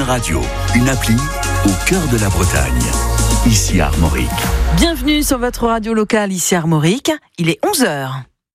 radio, une appli au cœur de la Bretagne. Ici Armorique. Bienvenue sur votre radio locale ici Armorique. Il est 11h.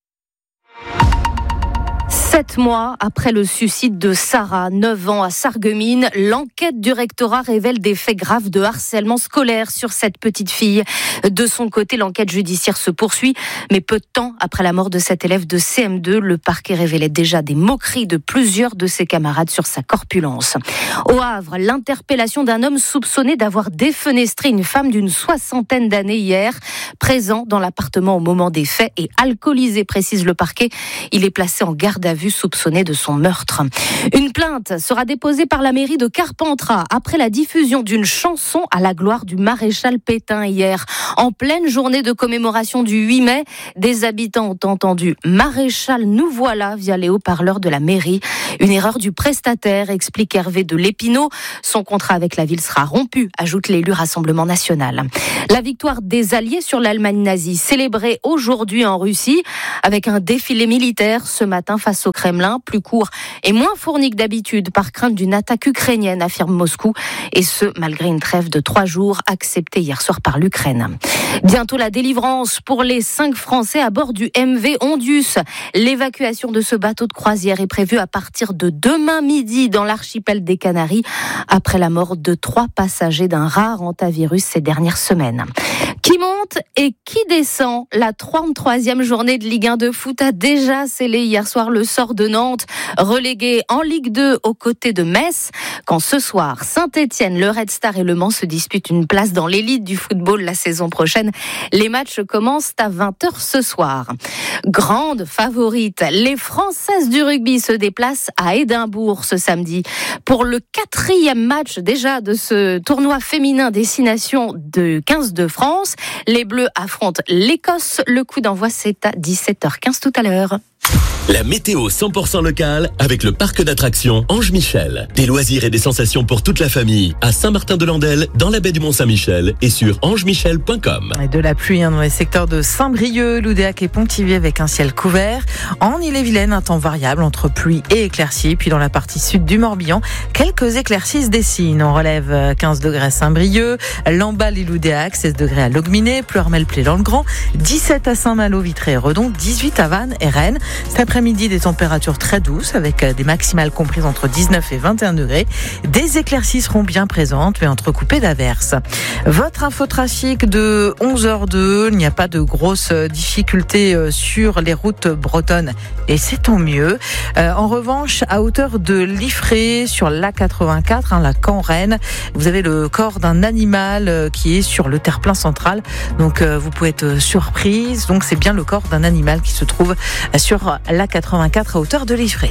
7 mois après le suicide de Sarah, 9 ans à Sarreguemines, l'enquête du rectorat révèle des faits graves de harcèlement scolaire sur cette petite fille. De son côté, l'enquête judiciaire se poursuit, mais peu de temps après la mort de cet élève de CM2, le parquet révélait déjà des moqueries de plusieurs de ses camarades sur sa corpulence. Au Havre, l'interpellation d'un homme soupçonné d'avoir défenestré une femme d'une 60aine d'années hier, présent dans l'appartement au moment des faits et alcoolisé, précise le parquet. Il est placé en garde à vue soupçonné de son meurtre. Une plainte sera déposée par la mairie de Carpentras après la diffusion d'une chanson à la gloire du maréchal Pétain hier. En pleine journée de commémoration du 8 mai, des habitants ont entendu « Maréchal, nous voilà » via les haut-parleurs de la mairie. Une erreur du prestataire, explique Hervé de Lépinot. Son contrat avec la ville sera rompu, ajoute l'élu Rassemblement National. La victoire des Alliés sur l'Allemagne nazie, célébrée aujourd'hui en Russie, avec un défilé militaire ce matin face au Kremlin, plus court et moins fourni que d'habitude par crainte d'une attaque ukrainienne, affirme Moscou, et ce, malgré une trêve de 3 jours acceptée hier soir par l'Ukraine. Bientôt la délivrance pour les 5 Français à bord du MV Ondius. L'évacuation de ce bateau de croisière est prévue à partir de demain midi dans l'archipel des Canaries, après la mort de 3 passagers d'un rare hantavirus ces dernières semaines. Qui monte et qui descend? La 33e journée de Ligue 1 de foot a déjà scellé hier soir le sort de Nantes, relégué en Ligue 2 aux côtés de Metz, quand ce soir, Saint-Etienne, le Red Star et Le Mans se disputent une place dans l'élite du football la saison prochaine. Les matchs commencent à 20h ce soir. Grande favorite, les Françaises du rugby se déplacent à Édimbourg ce samedi. Pour le 4e match déjà de ce tournoi féminin destination de 15 de France, les Bleus affrontent l'Écosse. Le coup d'envoi, c'est à 17h15 tout à l'heure. La météo 100% locale avec le parc d'attractions Ange Michel. Des loisirs et des sensations pour toute la famille à Saint-Martin-de-Landelle, dans la baie du Mont-Saint-Michel et sur angemichel.com. Et de la pluie dans les secteurs de Saint-Brieuc, Loudéac et Pontivy avec un ciel couvert. En Ille-et-Vilaine, un temps variable entre pluie et éclaircies. Puis dans la partie sud du Morbihan, quelques éclaircies se dessinent. On relève 15 degrés à Saint-Brieuc, Lamballe et Loudéac, 16 degrés à Logminé, Pleurmel-Plé dans le Grand, 17 à Saint-Malo, Vitré et Redon, 18 à Vannes et Rennes. Cet après-midi, des températures très douces avec des maximales comprises entre 19 et 21 degrés. Des éclaircies seront bien présentes mais entrecoupées d'averses. Votre infotrafic de 11h02, il n'y a pas de grosses difficultés sur les routes bretonnes et c'est tant mieux. En revanche, à hauteur de Liffré, sur l'A84, la Caen-Rennes, vous avez le corps d'un animal qui est sur le terre-plein central. Donc vous pouvez être surprise. Donc c'est bien le corps d'un animal qui se trouve sur l'A84 à hauteur de Liffré.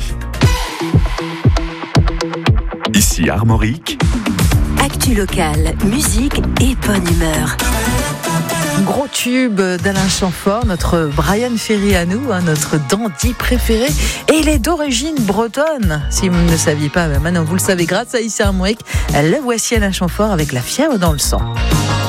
Ici Armorique. Actu locale, musique et bonne humeur. Gros tube d'Alain Chamfort, notre Brian Ferry à nous, notre dandy préféré. Et il est d'origine bretonne. Si vous ne le saviez pas, maintenant vous le savez grâce à Ici Armorique. Le voici Alain Chamfort avec La fièvre dans le sang.